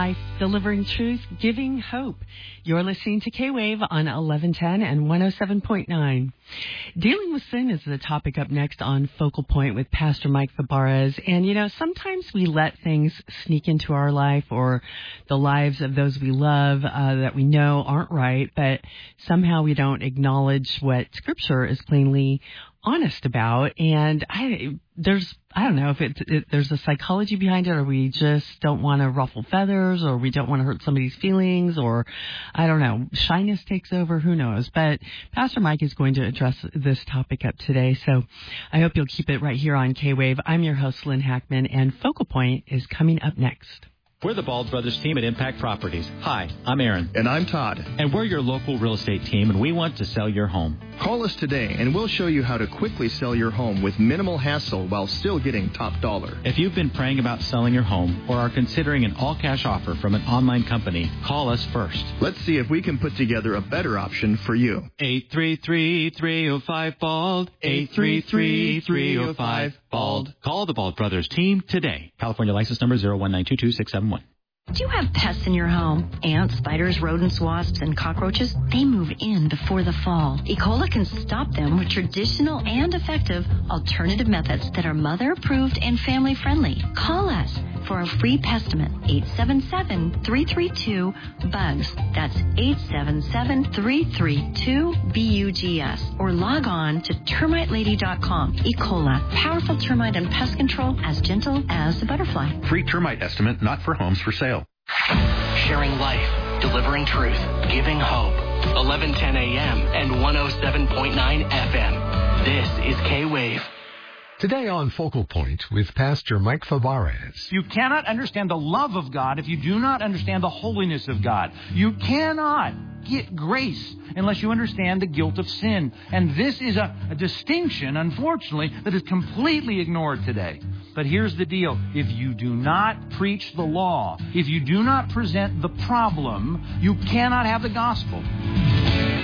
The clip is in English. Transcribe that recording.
Life, delivering truth, giving hope. You're listening to K-Wave on 1110 and 107.9. Dealing with sin is the topic up next on Focal Point with Pastor Mike Fabarez. And, you know, sometimes we let things sneak into our life or the lives of those we love that we know aren't right, but somehow we don't acknowledge what Scripture is plainly honest about. And I don't know if there's a psychology behind it, or we just don't want to ruffle feathers, or we don't want to hurt somebody's feelings, or I don't know, shyness takes over, who knows. But Pastor Mike is going to address this topic up today, so I hope you'll keep it right here on K-Wave. I'm your host, Lynn Hackman, and Focal Point is coming up next. We're the Bald Brothers team at Impact Properties. Hi, I'm Aaron. And I'm Todd. And we're your local real estate team, and we want to sell your home. Call us today, and we'll show you how to quickly sell your home with minimal hassle while still getting top dollar. If you've been praying about selling your home or are considering an all-cash offer from an online company, call us first. Let's see if we can put together a better option for you. 833-305-BALD. 833-305-BALD. Call the Bald Brothers team today. California license number 01922-671. Do you have pests in your home? Ants, spiders, rodents, wasps, and cockroaches? They move in before the fall. Ecola can stop them with traditional and effective alternative methods that are mother-approved and family-friendly. Call us for a free pestimate, 877-332-BUGS. That's 877-332-BUGS. Or log on to termitelady.com. Ecola, powerful termite and pest control as gentle as the butterfly. Free termite estimate, not for homes for sale. Sharing life, delivering truth, giving hope. 1110 a.m. and 107.9 FM. This is K-Wave. Today on Focal Point with Pastor Mike Fabarez. You cannot understand the love of God if you do not understand the holiness of God. You cannot get grace unless you understand the guilt of sin. And this is a distinction, unfortunately, that is completely ignored today. But here's the deal. If you do not preach the law, if you do not present the problem, you cannot have the gospel.